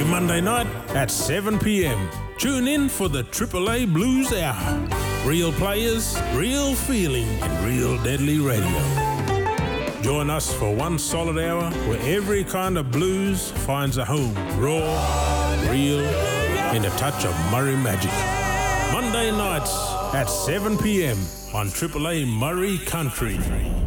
Monday night at 7 p.m. Tune in for the AAA Blues Hour. Real players, real feeling, and real deadly radio. Join us for one solid hour where every kind of blues finds a home. Raw, real, and a touch of Murray magic. Monday nights at 7 p.m. on AAA Murray Country.